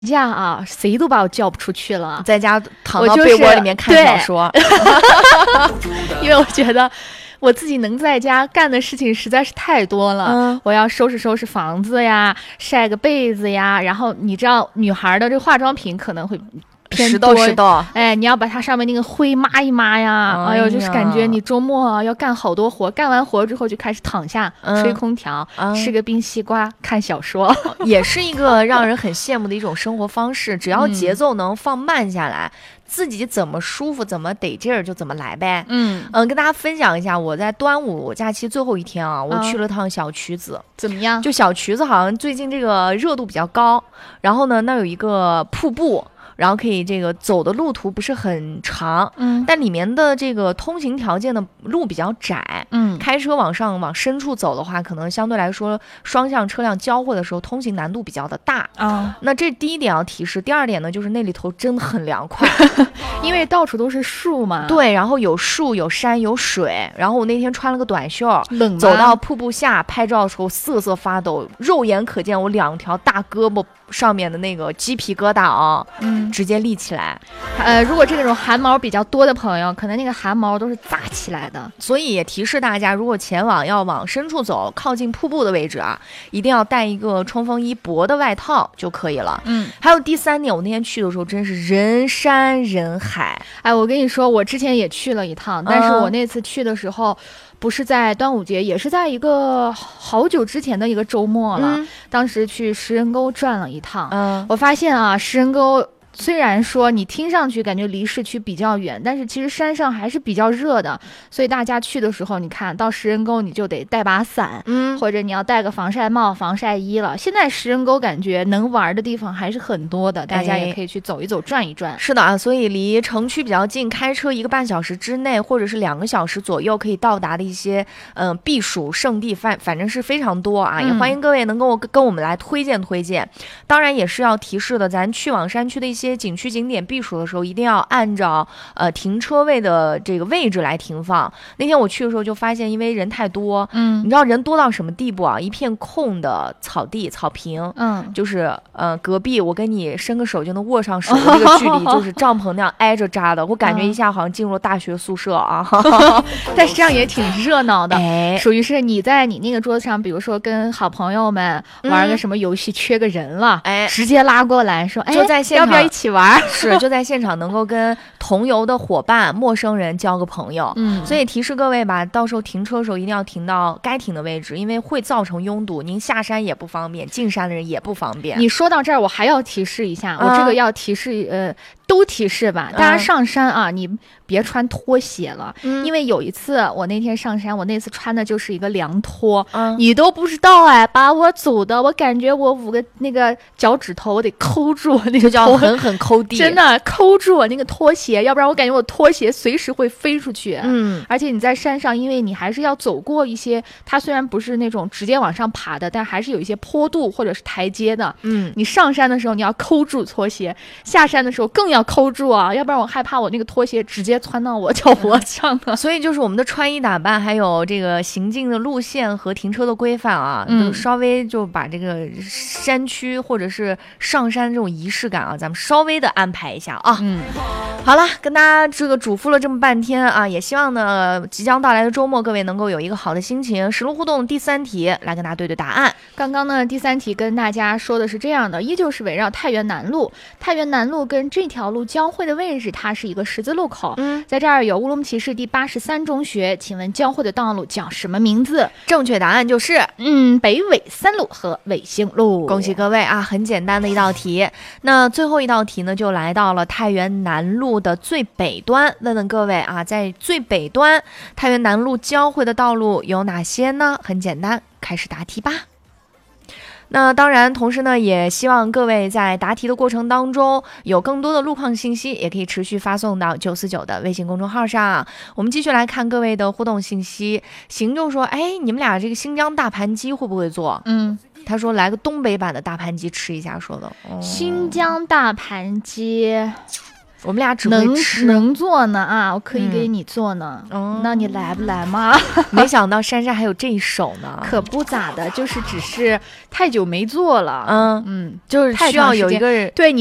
假啊，谁都把我叫不出去了， 在家躺到被窝里面看小说， 因为我觉得我自己能在家干的事情实在是太多了。我要收拾收拾房子呀，晒个被子呀，然后你知道女孩的这个化妆品可能会石头， 哎，你要把它上面那个灰抹一抹呀，哎呦，就是感觉你周末要干好多活，干完活之后就开始躺下吹空调，吃个冰西瓜，看小说， 也是一个让人很羡慕的一种生活方式。只要节奏能放慢下来，自己怎么舒服怎么得劲儿就怎么来呗。跟大家分享一下，我在端午假期最后一天啊，我去了趟小渠子， 怎么样？ 就小渠子好像最近这个热度比较高，然后呢，那有一个瀑布。然后可以这个走的路途不是很长，但里面的这个通行条件的路比较窄，开车往深处走的话，可能相对来说双向车辆交汇的时候通行难度比较的大那这第一点要提示，第二点呢，就是那里头真的很凉快， 因为到处都是树嘛。 对，然后有树有山有水，然后我那天穿了个短袖， 冷吗？ 走到瀑布下拍照的时候瑟瑟发抖，肉眼可见我2条大胳膊上面的那个鸡皮疙瘩啊，直接立起来。 如果这种汗毛比较多的朋友，可能那个汗毛都是扎起来的。 所以也提示大家，如果要往深处走，靠近瀑布的位置啊，一定要带一个冲锋衣薄的外套就可以了。还有第3点，我那天去的时候真是人山人海。 哎，我跟你说，我之前也去了一趟，但是我那次去的时候不是在端午节，也是在一个好久之前的一个周末了。当时去石人沟转了一趟，我发现啊，石人沟虽然说你听上去感觉离市区比较远，但是其实山上还是比较热的，所以大家去的时候，你看到石人沟你就得带把伞，或者你要带个防晒帽、防晒衣了。现在石人沟感觉能玩的地方还是很多的，大家也可以去走一走、转一转。 是的啊，所以离城区比较近，开车1个半小时之内，或者是2个小时左右可以到达的一些避暑胜地，反正是非常多啊，也欢迎各位能够跟我们来推荐。当然也是要提示的，咱去往山区的一些景区景点避暑的时候，一定要按照停车位的这个位置来停放。那天我去的时候就发现，因为人太多，你知道人多到什么地步啊？一片空的草地草坪，就是隔壁我跟你伸个手就能握上手的这个距离，就是帐篷那样挨着扎的，我感觉一下好像进入了大学宿舍啊。 但是这样也挺热闹的，属于是你在你那个桌子上，比如说跟好朋友们玩个什么游戏，缺个人了，直接拉过来说， 就在现场要不要一起玩？ 是，就在现场能够跟同游的伙伴、陌生人交个朋友。所以提示各位吧，到时候停车的时候一定要停到该停的位置，因为会造成拥堵，您下山也不方便，进山的人也不方便。 你说到这儿，我还要提示一下，我这个要提示都提示吧，大家上山啊，你别穿拖鞋了，因为有一次我那天上山，我那次穿的就是一个凉拖，你都不知道哎，把我走的，我感觉我5个那个脚趾头我得抠住那个， 叫狠狠抠地， 真的抠住我那个拖鞋，要不然我感觉我拖鞋随时会飞出去。而且你在山上，因为你还是要走过一些，它虽然不是那种直接往上爬的，但还是有一些坡度或者是台阶的。你上山的时候你要抠住拖鞋，下山的时候更要抠住啊，要不然我害怕我那个拖鞋直接窜到我脚脖上了。 所以就是我们的穿衣打扮，还有这个行进的路线和停车的规范啊，就稍微就把这个山区或者是上山这种仪式感啊，咱们稍微的安排一下啊。好了，跟大家这个嘱咐了这么半天啊，也希望呢即将到来的周末各位能够有一个好的心情。实录互动第3题来跟大家对对答案。 刚刚呢第3题跟大家说的是这样的，依旧是围绕太原南路，太原南路跟这条路交汇的位置，它是一个十字路口。在这儿有乌鲁木齐市第83中学，请问交汇的道路叫什么名字？ 正确答案就是北纬3路和纬星路。 恭喜各位啊，很简单的一道题。那最后一道题呢，就来到了太原南路的最北端，问问各位啊，在最北端太原南路交汇的道路有哪些呢？很简单，开始答题吧。那当然，同时呢，也希望各位在答题的过程当中有更多的路况信息，也可以持续发送到949的微信公众号上。我们继续来看各位的互动信息。行就说，你们俩这个新疆大盘鸡会不会做？他说来个东北版的大盘鸡吃一下，说的。 新疆大盘鸡， 我们俩只会吃， 能做呢啊，我可以给你做呢。那你来不来嘛？ 没想到珊珊还有这一手呢。 可不咋的，就是只是太久没做了。 就是需要有一个人对。